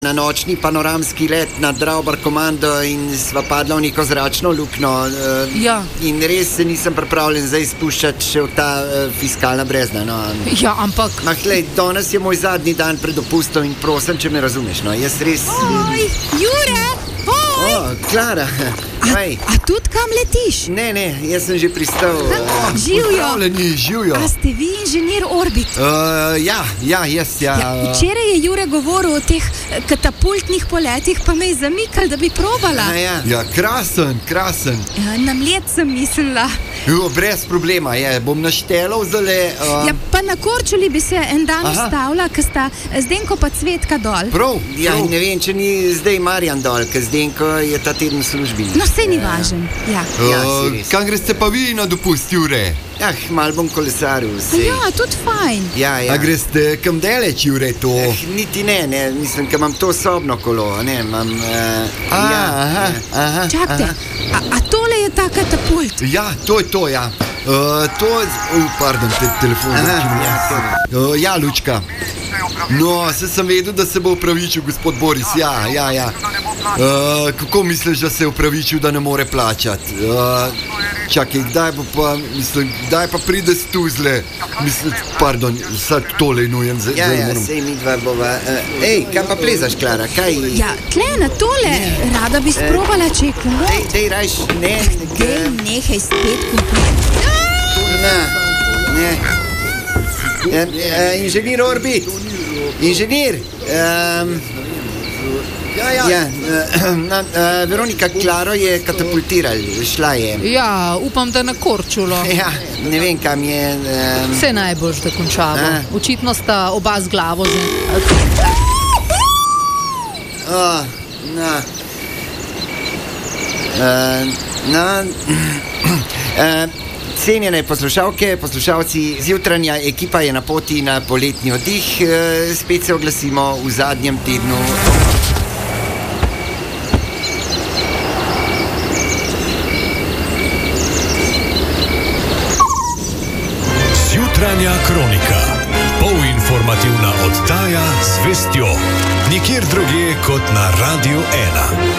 na nočni panoramski let nad Draubar komando in sva padla v neko zračno luknjo. Ja. In res se nisem pripravljen zdaj spuščati še v ta fiskalna brezna. No. Ja, ampak... Glej, danes je moj zadnji dan pred dopustom in prosim, če me razumeš. No. Jaz res... Oj, Jure! Oj! O, Klara! A tudi kam letiš? Ne, jaz sem že pristal. Živjo! A ste vi inženir Orbit? Ja, jaz. Včeraj je Jure govoril o teh katapultnih poletih, pa me je zamikal, da bi probala. Ja, krasen. Na mlet sem mislila. Brez problema, bom naštelal zdaj. Ja, pa na Korčuli bi se en dan ustavila, ker sta Zdenko pa Cvetka dol. Prav. Ja, ne vem, če ni zdaj Marjan dol, ker Zdenko je ta teden v službi. No, sej ni važen. Ja. Kam greste pa vi na dopust, Jure? Mal bom kolesaril. Ja, tudi fajn. Ja. A greste kam daleč, Jure, to? Niti ne, mislim, ker imam to sobno kolo, imam... Čakajte, a tole je ta katapult? Ja, to je to, ja. Pardon, telefon. Ja, Lučka. No, sem vedel, da se bo opravičil gospod Boris, ja. Kako misliš, da se je opravičil, da ne more plačati? Čakaj, kdaj pa pride s tuzle? Pardon, sad tole nujem. Ja, sej mi dva bova. Kam pa plezaš, Klara, kaj? Ja, tle na tole, rada bi sprobala, če je komod. Dej, rajš, ne. Nehaj spet komod. Ne. Inženir Orbit. Inženir. Veronika, Klaro je katapultirala, šla je. Ja, upam, da na Korčulo. Ja, ne vem, kam je. Vse najboljš, da končamo. Očitno sta oba z glavo Cenjene poslušalke, poslušalci, zjutranja ekipa je na poti na poletni oddih. Spet se oglasimo v zadnjem tednu. Jutranja kronika. Polinformativna oddaja z vestjo. Nikjer drugje kot na Radiu 1.